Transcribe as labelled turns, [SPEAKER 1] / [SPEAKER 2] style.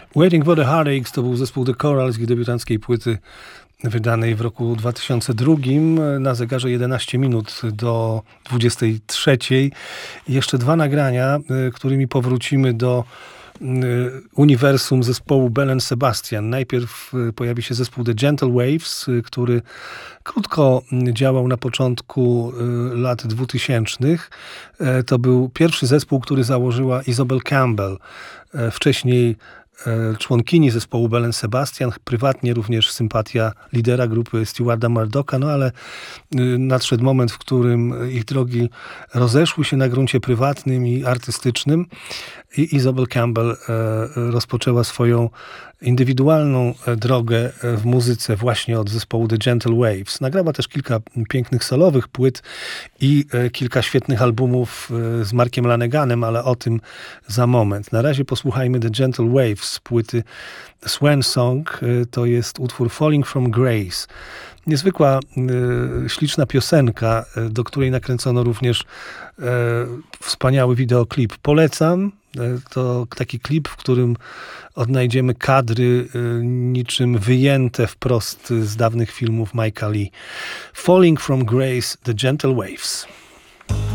[SPEAKER 1] Waiting for the Heartaches to był zespół The Coral z ich debiutanckiej płyty wydanej w roku 2002. Na zegarze 11 minut do 23. Jeszcze dwa nagrania, którymi powrócimy do uniwersum zespołu Belle & Sebastian. Najpierw pojawi się zespół The Gentle Waves, który krótko działał na początku lat 2000. To był pierwszy zespół, który założyła Isobel Campbell. Wcześniej członkini zespołu Belle & Sebastian, prywatnie również sympatia lidera grupy Stewarda Murdocha, no ale nadszedł moment, w którym ich drogi rozeszły się na gruncie prywatnym i artystycznym i Isobel Campbell rozpoczęła swoją indywidualną drogę w muzyce właśnie od zespołu The Gentle Waves. Nagrała też kilka pięknych solowych płyt i kilka świetnych albumów z Markiem Laneganem, ale o tym za moment. Na razie posłuchajmy The Gentle Waves z płyty Swan Song. To jest utwór Falling from Grace. Niezwykła, śliczna piosenka, do której nakręcono również wspaniały wideoklip. Polecam. To taki klip, w którym odnajdziemy kadry niczym wyjęte wprost z dawnych filmów Mike'a Lee. Falling from Grace, The Gentle Waves.